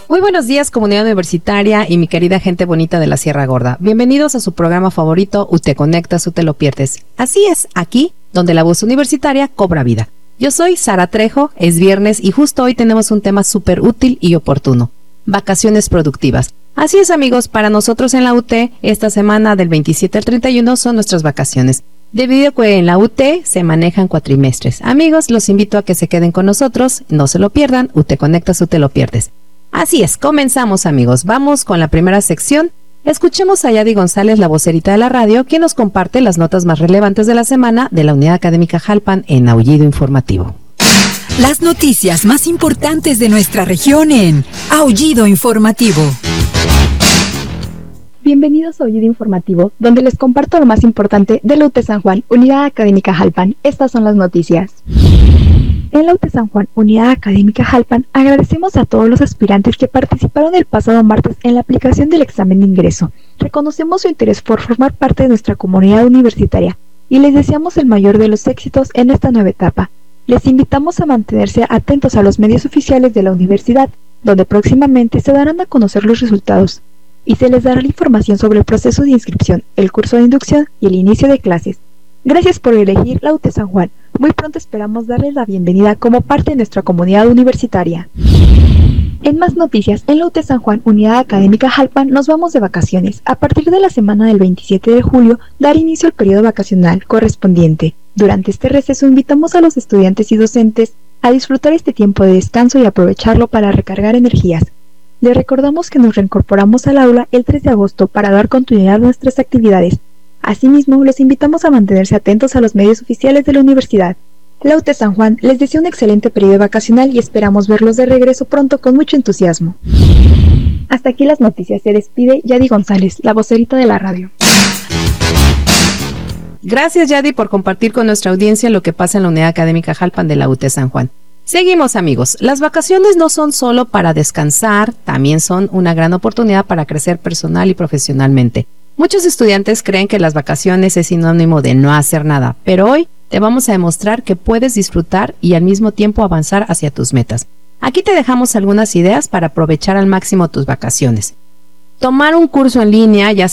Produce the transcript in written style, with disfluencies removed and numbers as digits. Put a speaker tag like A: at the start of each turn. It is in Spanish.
A: Muy buenos días, comunidad universitaria y mi querida gente bonita de la Sierra Gorda. Bienvenidos a su programa favorito, UT Conectas, UT Lo Pierdes. Así es, aquí, donde la voz universitaria cobra vida. Yo soy Sara Trejo, es viernes y justo hoy tenemos un tema súper útil y oportuno. Vacaciones productivas. Así es, amigos, para nosotros en la UT, esta semana del 27 al 31 son nuestras vacaciones. Debido a que en la UT se manejan cuatrimestres. Amigos, los invito a que se queden con nosotros, no se lo pierdan, UT Conectas, UT Lo Pierdes. Así es, comenzamos, amigos. Vamos con la primera sección. Escuchemos a Yadi González, la vocerita de la radio, quien nos comparte las notas más relevantes de la semana de la Unidad Académica Jalpan en Aullido Informativo.
B: Las noticias más importantes de nuestra región en Aullido Informativo.
C: Bienvenidos a Aullido Informativo, donde les comparto lo más importante de la UT San Juan, Unidad Académica Jalpan. Estas son las noticias. En la UT San Juan, Unidad Académica Jalpan, agradecemos a todos los aspirantes que participaron el pasado martes en la aplicación del examen de ingreso. Reconocemos su interés por formar parte de nuestra comunidad universitaria y les deseamos el mayor de los éxitos en esta nueva etapa. Les invitamos a mantenerse atentos a los medios oficiales de la universidad, donde próximamente se darán a conocer los resultados y se les dará la información sobre el proceso de inscripción, el curso de inducción y el inicio de clases. Gracias por elegir la UT San Juan. Muy pronto esperamos darles la bienvenida como parte de nuestra comunidad universitaria. En más noticias, en la UT San Juan, Unidad Académica Jalpan, nos vamos de vacaciones. A partir de la semana del 27 de julio, dará inicio al periodo vacacional correspondiente. Durante este receso invitamos a los estudiantes y docentes a disfrutar este tiempo de descanso y aprovecharlo para recargar energías. Les recordamos que nos reincorporamos al aula el 3 de agosto para dar continuidad a nuestras actividades. Asimismo, los invitamos a mantenerse atentos a los medios oficiales de la universidad. La UT San Juan les desea un excelente periodo vacacional y esperamos verlos de regreso pronto con mucho entusiasmo. Hasta aquí las noticias. Se despide Yadi González, la vocerita de la radio.
A: Gracias, Yadi, por compartir con nuestra audiencia lo que pasa en la Unidad Académica Jalpan de la UT San Juan. Seguimos, amigos. Las vacaciones no son solo para descansar, también son una gran oportunidad para crecer personal y profesionalmente. Muchos estudiantes creen que las vacaciones es sinónimo de no hacer nada, pero hoy te vamos a demostrar que puedes disfrutar y al mismo tiempo avanzar hacia tus metas. Aquí te dejamos algunas ideas para aprovechar al máximo tus vacaciones. Tomar un curso en línea, ya